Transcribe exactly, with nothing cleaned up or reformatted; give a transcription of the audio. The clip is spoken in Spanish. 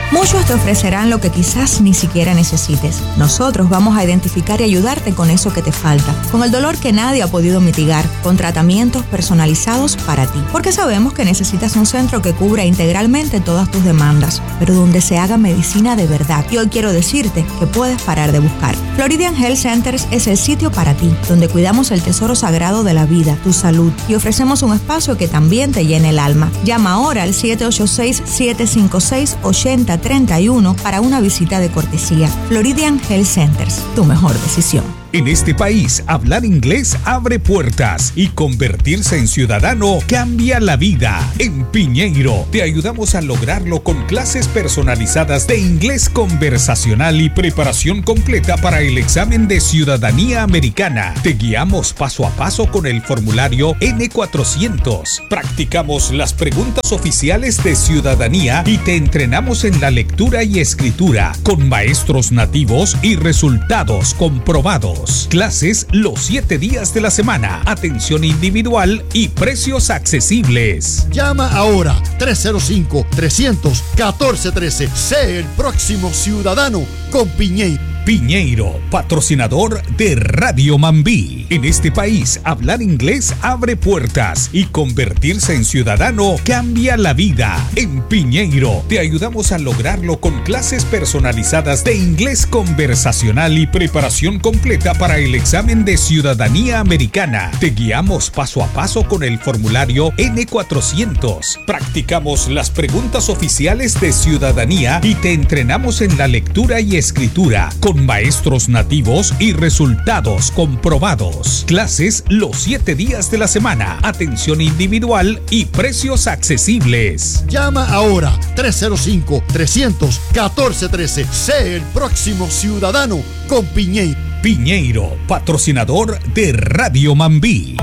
Muchos te ofrecerán lo que quizás ni siquiera necesites. Nosotros vamos a identificar y ayudarte con eso que te falta, con el dolor que nadie ha podido mitigar, con tratamientos personalizados para ti. Porque sabemos que necesitas un centro que cubra integralmente todas tus demandas, pero donde se haga medicina de verdad. Y hoy quiero decirte que puedes parar de buscar. Floridian Health Centers es el sitio para ti, donde cuidamos el tesoro sagrado de la vida, tu salud, y ofrecemos un espacio que también te llene el alma. Llama ahora al siete ocho seis, siete cinco seis, ocho cero tres uno para una visita de cortesía. Floridian Health Centers, tu mejor decisión. En este país, hablar inglés abre puertas y convertirse en ciudadano cambia la vida. En Piñeiro, te ayudamos a lograrlo con clases personalizadas de inglés conversacional y preparación completa para el examen de ciudadanía americana. Te guiamos paso a paso con el formulario ene cuatrocientos. Practicamos las preguntas oficiales de ciudadanía y te entrenamos en la lectura y escritura con maestros nativos y resultados comprobados. Clases los siete días de la semana, atención individual y precios accesibles. Llama ahora tres cero cinco, tres cero cero, uno cuatro uno tres. Sé el próximo ciudadano con Piñeiro. Piñeiro, patrocinador de Radio Mambí. En este país, hablar inglés abre puertas y convertirse en ciudadano cambia la vida. En Piñeiro, te ayudamos a lograrlo con clases personalizadas de inglés conversacional y preparación completa para el examen de ciudadanía americana. Te guiamos paso a paso con el formulario ene cuatrocientos. Practicamos las preguntas oficiales de ciudadanía y te entrenamos en la lectura y escritura con maestros nativos y resultados comprobados. Clases los siete días de la semana, atención individual y precios accesibles. Llama ahora tres cero cinco, tres cero cero, uno cuatro uno tres. Sé el próximo ciudadano con Piñeiro. Piñeiro, patrocinador de Radio Mambí.